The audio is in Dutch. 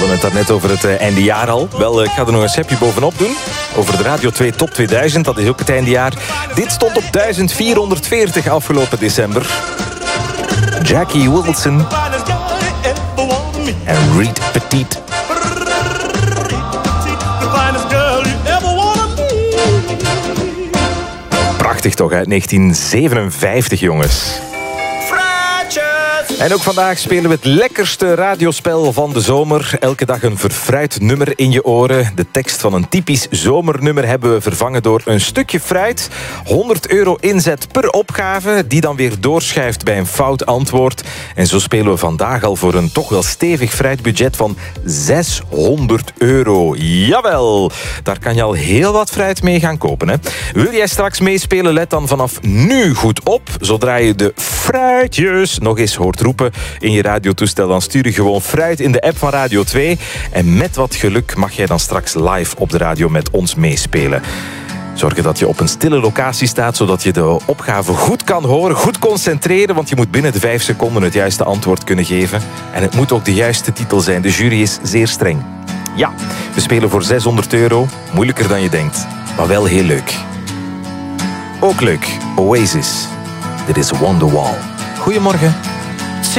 hadden het daarnet over het eindejaar al. Wel, ik ga er nog een schepje bovenop doen. Over de Radio 2 Top 2000, dat is ook het eindejaar. Dit stond op 1440 afgelopen december. Jackie Wilson en Reed Petit. Prachtig toch, uit 1957, jongens. En ook vandaag spelen we het lekkerste radiospel van de zomer. Elke dag een verfruit nummer in je oren. De tekst van een typisch zomernummer hebben we vervangen door een stukje fruit. €100 inzet per opgave, die dan weer doorschuift bij een fout antwoord. En zo spelen we vandaag al voor een toch wel stevig fruitbudget van €600. Jawel, daar kan je al heel wat fruit mee gaan kopen, hè. Wil jij straks meespelen? Let dan vanaf nu goed op. Zodra je de fruitjes nog eens hoort roepen in je radiotoestel, dan stuur je gewoon fruit in de app van Radio 2. En met wat geluk mag jij dan straks live op de radio met ons meespelen. Zorg dat je op een stille locatie staat, zodat je de opgave goed kan horen, goed concentreren, want je moet binnen de 5 seconden het juiste antwoord kunnen geven. En het moet ook de juiste titel zijn. De jury is zeer streng. Ja, we spelen voor €600. Moeilijker dan je denkt, maar wel heel leuk. Ook leuk, Oasis. Dit is Wonderwall. Goedemorgen.